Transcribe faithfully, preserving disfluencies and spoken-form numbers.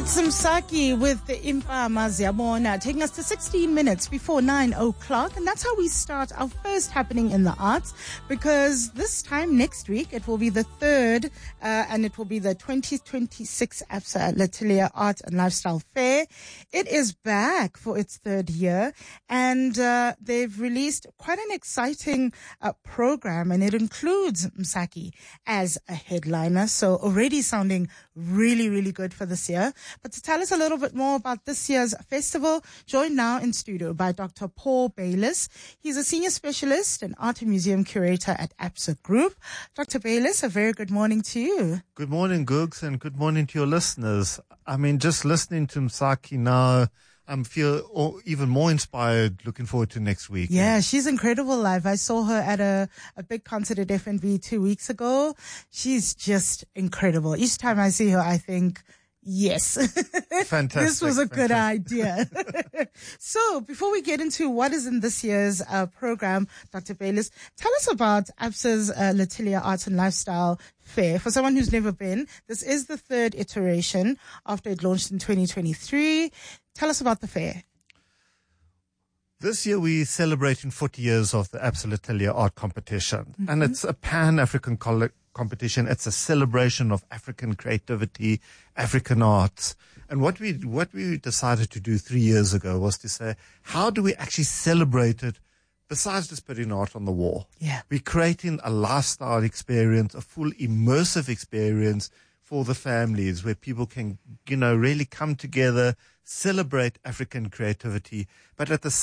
It's Msaki with the Impama Ziyabona, taking us to sixteen minutes before nine o'clock. And that's how we start our first happening in the arts, because this time next week, it will be the third, uh, and it will be the twenty twenty-six Absa L'Atelier Art and Lifestyle Fair. It is back for its third year, and uh, they've released quite an exciting uh, program, and it includes Msaki as a headliner. So already sounding really, really good for this year. But to tell us a little bit more about this year's festival, joined now in studio by Doctor Paul Bayliss. He's a senior specialist and art and museum curator at Absa Group. Doctor Bayliss, a very good morning to you. Good morning, Googs, and good morning to your listeners. I mean, just listening to Msaki now, I feel even more inspired, looking forward to next week. Yeah, she's incredible live. I saw her at a, a big concert at F N B two weeks ago. She's just incredible. Each time I see her, I think, yes, fantastic. This was a fantastic. good idea. So before we get into what is in this year's uh, program, Doctor Bayliss, tell us about Absa's uh, L'Atelier Art and Lifestyle Fair. For someone who's never been, this is the third iteration after it launched in twenty twenty-three. Tell us about the fair. This year we're celebrating forty years of the Absa L'Atelier Art Competition. Mm-hmm. And it's a pan-African coll- competition. It's a celebration of African creativity, African arts. And what we, what we decided to do three years ago was to say, how do we actually celebrate it besides just putting art on the wall? Yeah. We're creating a lifestyle experience, a full immersive experience for the families where people can, you know, really come together, celebrate African creativity, but at the